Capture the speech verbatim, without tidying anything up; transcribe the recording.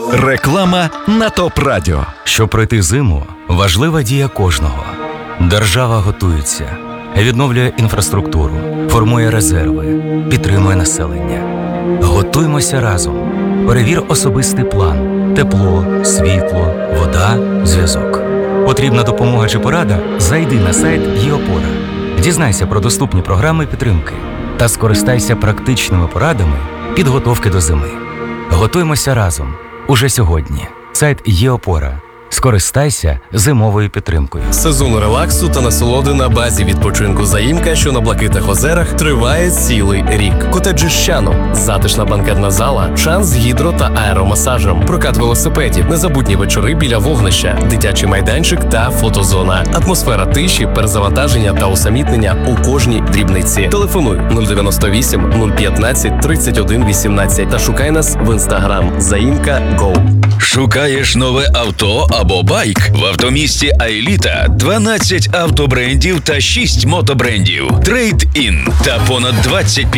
Реклама на ТОП Радіо. Щоб пройти зиму, важлива дія кожного. Держава готується, відновлює інфраструктуру, формує резерви, підтримує населення. Готуймося разом. Перевір особистий план. Тепло, світло, вода, зв'язок. Потрібна допомога чи порада? Зайди на сайт ЄОПОРА. Дізнайся про доступні програми підтримки та скористайся практичними порадами підготовки до зими. Готуймося разом. Уже сьогодні. Сайт ЄОПОРА. Скористайся зимовою підтримкою. Сезон релаксу та насолоди на базі відпочинку «Заїмка», що на Блакитних озерах, триває цілий рік. Котеджі «Щано», затишна банкетна зала, шанс з гідро- та аеромасажем, прокат велосипедів, незабутні вечори біля вогнища, дитячий майданчик та фотозона, атмосфера тиші, перезавантаження та усамітнення у кожній дрібниці. Телефонуй нуль дев'яносто вісім нуль п'ятнадцять тридцять один вісімнадцять та шукай нас в інстаграм «Заїмка Го». Шукаєш нове авто або байк? В автомісті «Айліта» дванадцять автобрендів та шість мотобрендів. Трейд-ін та понад двадцять